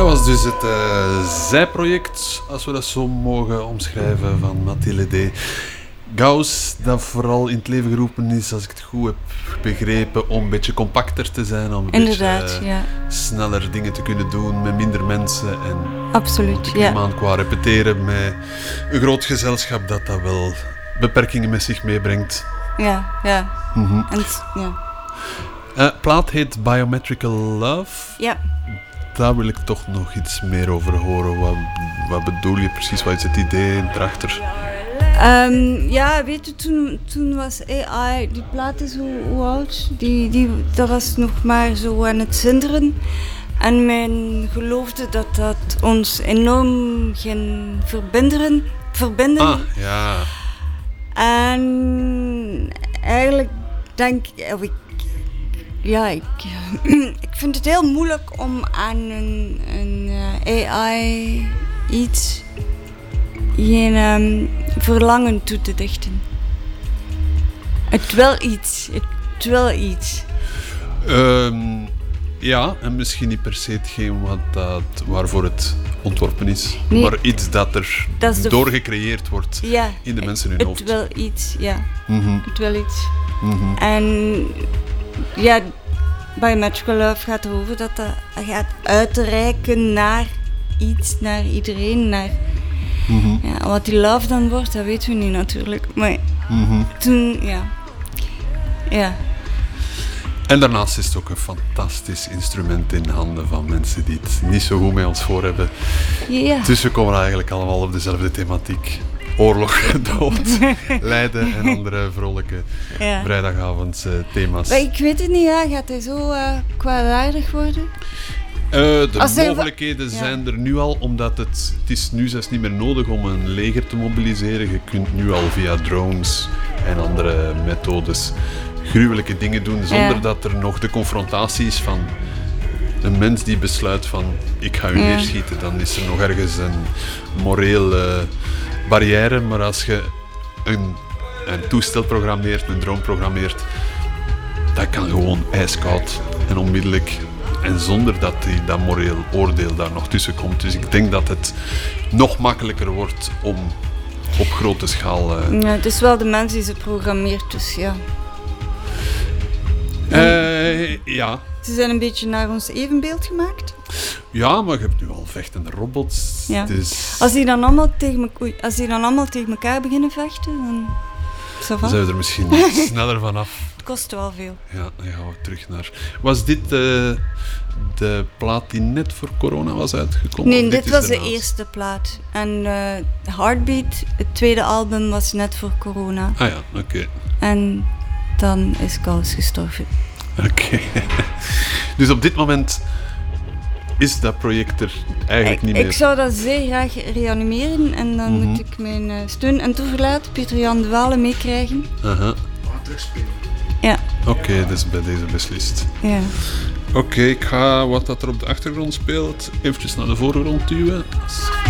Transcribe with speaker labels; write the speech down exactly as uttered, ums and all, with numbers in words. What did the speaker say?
Speaker 1: was dus het uh, zijproject, als we dat zo mogen omschrijven, van Mathilde D. Gauss, dat vooral in het leven geroepen is, als ik het goed heb begrepen, om een beetje compacter te zijn, om een
Speaker 2: Inderdaad,
Speaker 1: beetje uh,
Speaker 2: ja.
Speaker 1: sneller dingen te kunnen doen met minder mensen. En
Speaker 2: absoluut,
Speaker 1: ik
Speaker 2: ja.
Speaker 1: neem aan qua repeteren met een groot gezelschap dat dat wel beperkingen met zich meebrengt.
Speaker 2: Ja, ja.
Speaker 1: Mm-hmm.
Speaker 2: En, ja.
Speaker 1: Uh, plaat heet Biometrical Love.
Speaker 2: Ja.
Speaker 1: Daar wil ik toch nog iets meer over horen. Wat, wat bedoel je precies? Wat is het idee erachter?
Speaker 2: Um, ja, weet je, toen, toen was A I, die plaat is hoe, hoe oud? Die, die, dat was nog maar zo aan het zinderen. En men geloofde dat dat ons enorm ging verbinden. verbinden.
Speaker 1: Ah, ja.
Speaker 2: En eigenlijk denk of ik, ja, ik, ik vind het heel moeilijk om aan een, een A I iets, geen um, verlangen toe te dichten. Het wil iets, het wil iets.
Speaker 1: Um, ja, en misschien niet per se hetgeen wat dat, waarvoor het ontworpen is, nee, maar iets dat er dat doorgecreëerd wordt
Speaker 2: ja,
Speaker 1: in de mensen hun
Speaker 2: het
Speaker 1: hoofd.
Speaker 2: Het wil iets, ja.
Speaker 1: Mm-hmm.
Speaker 2: Het wil iets.
Speaker 1: Mm-hmm.
Speaker 2: En ja, Biometrical Love gaat erover dat dat gaat uitreiken naar iets, naar iedereen, naar...
Speaker 1: Mm-hmm.
Speaker 2: Ja, wat die love dan wordt, dat weten we niet natuurlijk. Maar
Speaker 1: mm-hmm.
Speaker 2: toen, ja. Ja.
Speaker 1: En daarnaast is het ook een fantastisch instrument in handen van mensen die het niet zo goed met ons voor hebben.
Speaker 2: Ja.
Speaker 1: Dus we komen eigenlijk allemaal op dezelfde thematiek. Oorlog, dood, lijden en andere vrolijke ja. vrijdagavond uh, thema's.
Speaker 2: Maar ik weet het niet, ja. Gaat hij zo uh, kwaadaardig worden?
Speaker 1: Uh, de
Speaker 2: Als
Speaker 1: mogelijkheden
Speaker 2: hij...
Speaker 1: zijn
Speaker 2: ja.
Speaker 1: er nu al, omdat het, het is nu zelfs niet meer nodig om een leger te mobiliseren. Je kunt nu al via drones en andere methodes gruwelijke dingen doen, zonder ja. dat er nog de confrontatie is van een mens die besluit van ik ga u ja. neerschieten. Dan is er nog ergens een moreel uh, barrière, maar als je een, een toestel programmeert, een drone programmeert, dat kan gewoon ijskoud en onmiddellijk en zonder dat die, dat moreel oordeel daar nog tussen komt. Dus ik denk dat het nog makkelijker wordt om op grote schaal... Uh...
Speaker 2: Ja, het is wel de mens die ze programmeert, dus ja.
Speaker 1: Uh, ja.
Speaker 2: Ze zijn een beetje naar ons evenbeeld gemaakt.
Speaker 1: Ja, maar je hebt nu al vechtende robots.
Speaker 2: Ja.
Speaker 1: Dus...
Speaker 2: Als die dan allemaal tegen me, oei, als die dan allemaal tegen elkaar beginnen vechten, dan...
Speaker 1: Dan zijn we er misschien sneller vanaf.
Speaker 2: Het kost wel veel.
Speaker 1: Ja, dan gaan we terug naar... Was dit uh, de plaat die net voor corona was uitgekomen?
Speaker 2: Nee, dit,
Speaker 1: dit
Speaker 2: was
Speaker 1: daarnaast?
Speaker 2: de eerste plaat. En uh, Heartbeat, het tweede album, was net voor corona.
Speaker 1: Ah ja, oké. Okay.
Speaker 2: En dan is Gauss gestorven.
Speaker 1: Oké. Okay. Dus op dit moment is dat project er eigenlijk
Speaker 2: ik,
Speaker 1: niet meer.
Speaker 2: Ik zou dat zeer graag reanimeren en dan mm-hmm. moet ik mijn uh, steun en toeverlaat, Pieter-Jan de Walen, meekrijgen.
Speaker 1: Uh-huh.
Speaker 2: Ja.
Speaker 1: Oké, okay, dat is bij deze beslist.
Speaker 2: Ja.
Speaker 1: Oké, okay, ik ga wat dat er op de achtergrond speelt eventjes naar de voorgrond duwen.